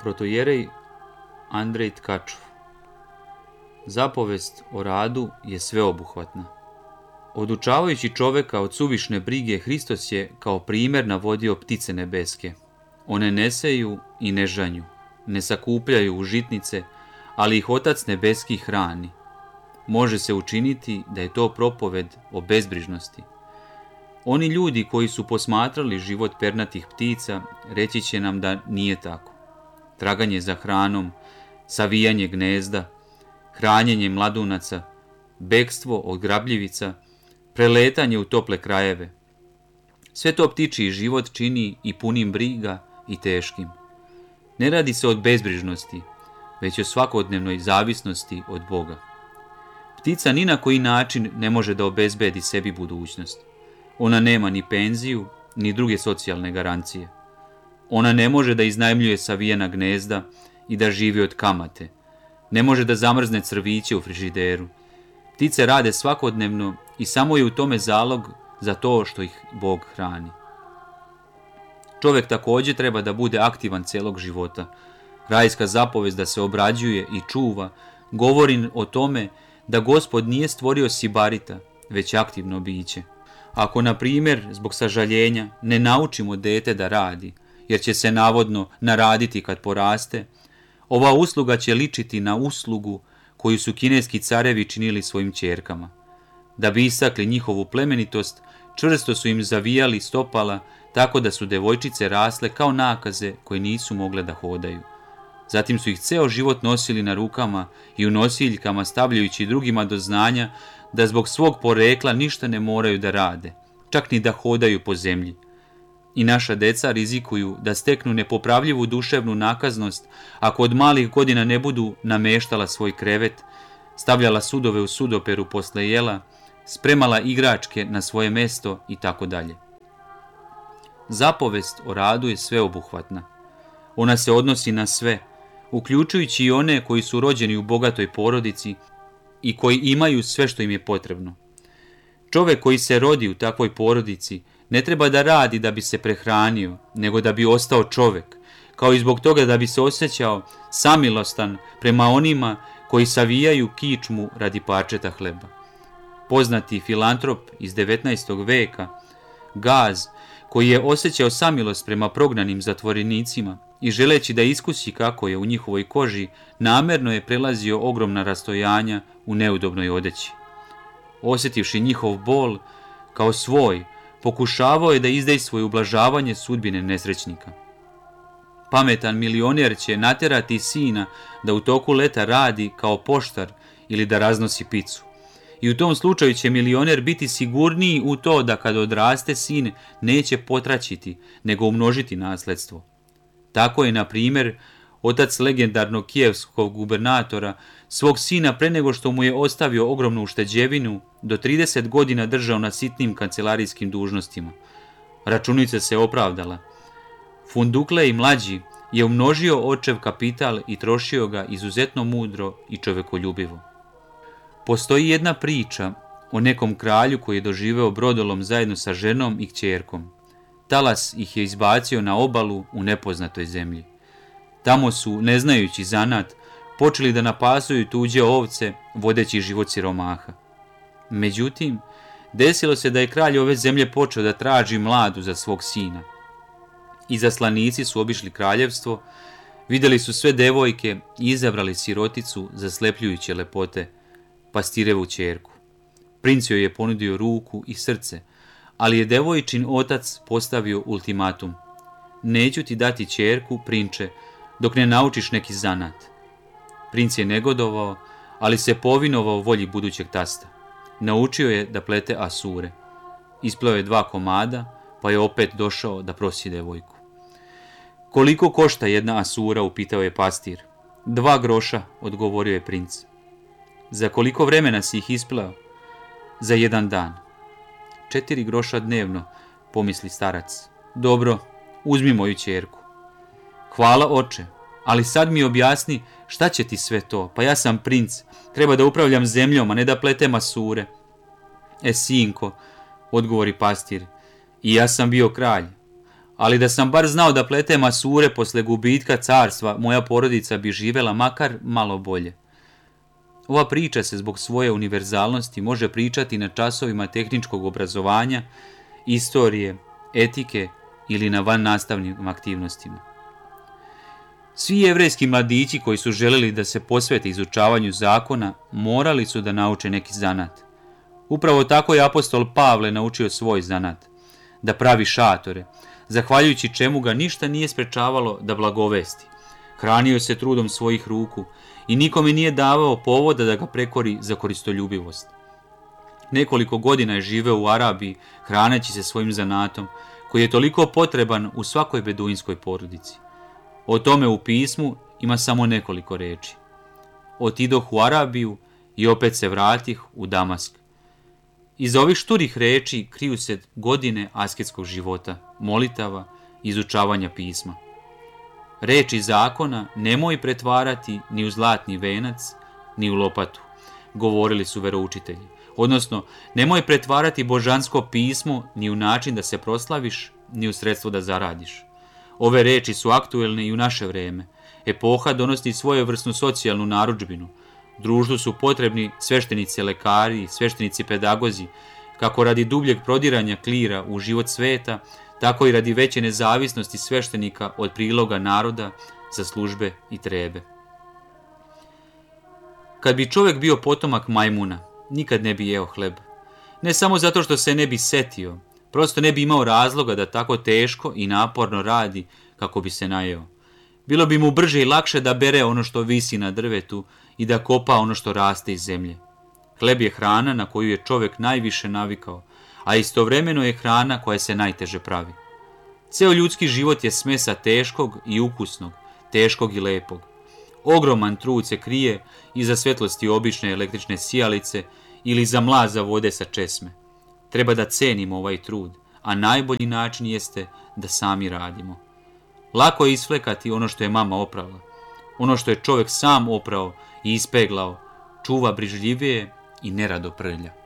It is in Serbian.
Protojerej Andrej Tkačov. Zapovest o radu je sveobuhvatna. Odučavajući čoveka od suvišne brige, Hristos je kao primjer navodio ptice nebeske. One ne seju i ne žanju, ne sakupljaju u žitnice, ali ih Otac nebeski hrani. Može se učiniti da je to propoved o bezbrižnosti. Oni ljudi koji su posmatrali život pernatih ptica reći će nam da nije tako. Traganje za hranom, savijanje gnezda, hranjenje mladunaca, bekstvo od grabljivica, preletanje u tople krajeve. Sve to ptičiji život čini i punim briga i teškim. Ne radi se od bezbrižnosti, već o svakodnevnoj zavisnosti od Boga. Ptica ni na koji način ne može da obezbedi sebi budućnost. Ona nema ni penziju, ni druge socijalne garancije. Ona ne može da iznajmljuje savijena gnezda i da živi od kamate. Ne može da zamrzne crviće u frižideru. Ptice rade svakodnevno i samo je u tome zalog za to što ih Bog hrani. Čovjek također treba da bude aktivan celog života. Rajska zapovest da se obrađuje i čuva govori o tome da Gospod nije stvorio sibarita, već aktivno biće. Ako, na primjer, zbog sažaljenja ne naučimo dete da radi, jer će se navodno naraditi kad poraste, ova usluga će ličiti na uslugu koju su kineski carevi činili svojim ćerkama. Da bi istakli njihovu plemenitost, čvrsto su im zavijali stopala tako da su devojčice rasle kao nakaze koje nisu mogle da hodaju. Zatim su ih ceo život nosili na rukama i u nosiljkama stavljajući drugima do znanja da zbog svog porekla ništa ne moraju da rade, čak ni da hodaju po zemlji. I naša deca rizikuju da steknu nepopravljivu duševnu nakaznost ako od malih godina ne budu nameštala svoj krevet, stavljala sudove u sudoperu posle jela, spremala igračke na svoje mesto i tako dalje. Zapovest o radu je sveobuhvatna. Ona se odnosi na sve, uključujući i one koji su rođeni u bogatoj porodici i koji imaju sve što im je potrebno. Čovjek koji se rodi u takvoj porodici ne treba da radi da bi se prehranio, nego da bi ostao čovjek, kao i zbog toga da bi se osjećao samilostan prema onima koji savijaju kičmu radi parčeta hleba. Poznati filantrop iz 19. veka, Gaz, koji je osjećao samilost prema prognanim zatvorenicima i želeći da iskusi kako je u njihovoj koži, namerno je prelazio ogromna rastojanja u neudobnoj odeći. Osjetivši njihov bol kao svoj, pokušavao je da izdejstvuje ublažavanje sudbine nesrećnika. Pametan milioner će naterati sina da u toku leta radi kao poštar ili da raznosi picu. I u tom slučaju će milioner biti sigurniji u to da kad odraste sin neće potraćiti, nego umnožiti nasledstvo. Tako je, na primjer, otac legendarnog kijevskog gubernatora svog sina pre nego što mu je ostavio ogromnu ušteđevinu do 30 godina držao na sitnim kancelarijskim dužnostima. Računica se opravdala. Funduklej mlađi je umnožio očev kapital i trošio ga izuzetno mudro i čovekoljubivo. Postoji jedna priča o nekom kralju koji je doživeo brodolom zajedno sa ženom i kćerkom. Talas ih je izbacio na obalu u nepoznatoj zemlji. Tamo su, ne znajući zanat, počeli da napasuju tuđe ovce, vodeći život siromaha. Međutim, desilo se da je kralj ove zemlje počeo da traži mladu za svog sina. Izaslanici su obišli kraljevstvo, vidjeli su sve devojke i izabrali siroticu zaslepljujuće lepote, pastirevu ćerku. Princ joj je ponudio ruku i srce, ali je devojčin otac postavio ultimatum. Neću ti dati ćerku, prinče, dok ne naučiš neki zanat. Princ je negodovao, ali se povinovao volji budućeg tasta. Naučio je da plete asure. Ispleo je 2 komada, pa je opet došao da prosi devojku. Koliko košta jedna asura, upitao je pastir. 2 groša, odgovorio je princ. Za koliko vremena si ih ispleo? Za 1 dan. 4 groša dnevno, pomisli starac. Dobro, uzmi moju ćerku. Hvala, oče, ali sad mi objasni šta će ti sve to, pa ja sam princ, treba da upravljam zemljom, a ne da pletem asure. Sinko, odgovori pastir, i ja sam bio kralj, Ali da sam bar znao da plete masure posle gubitka carstva, moja porodica bi živela makar malo bolje. Ova priča se zbog svoje univerzalnosti može pričati na časovima tehničkog obrazovanja, istorije, etike ili na vannastavnim aktivnostima. Svi jevrejski mladići koji su želeli da se posvete izučavanju zakona morali su da nauče neki zanat. Upravo tako je apostol Pavle naučio svoj zanat, da pravi šatore, zahvaljujući čemu ga ništa nije sprečavalo da blagovesti. Hranio se trudom svojih ruku i nikome nije davao povoda da ga prekori za koristoljubivost. Nekoliko godina je živeo u Arabiji, hraneći se svojim zanatom, koji je toliko potreban u svakoj beduinskoj porodici. O tome u pismu ima samo nekoliko reči. Otidoh u Arabiju i opet se vratih u Damask. Iza ovih šturih reči kriju se godine asketskog života, molitava, izučavanja pisma. Reči zakona nemoj pretvarati ni u zlatni venac, ni u lopatu, govorili su veroučitelji. Odnosno, nemoj pretvarati božansko pismo ni u način da se proslaviš, ni u sredstvo da zaradiš. Ove reči su aktuelne i u naše vreme. Epoha donosi svojevrsnu socijalnu narudžbinu. Društvu su potrebni sveštenici lekari, sveštenici pedagozi, kako radi dubljeg prodiranja klira u život sveta, tako i radi veće nezavisnosti sveštenika od priloga naroda za službe i trebe. Kad bi čovjek bio potomak majmuna, nikad ne bi jeo hleb. Ne samo zato što se ne bi setio, prosto ne bi imao razloga da tako teško i naporno radi kako bi se najeo. Bilo bi mu brže i lakše da bere ono što visi na drvetu i da kopa ono što raste iz zemlje. Hleb je hrana na koju je čovjek najviše navikao, a istovremeno je hrana koja se najteže pravi. Ceo ljudski život je smesa teškog i ukusnog, teškog i lepog. Ogroman trud se krije iza svetlosti obične električne sijalice ili iza mlaza vode sa česme. Treba da cenimo ovaj trud, a najbolji način jeste da sami radimo. Lako je isflekati ono što je mama oprala. Ono što je čovjek sam oprao i ispeglao, čuva brižljivije i nerado prlja.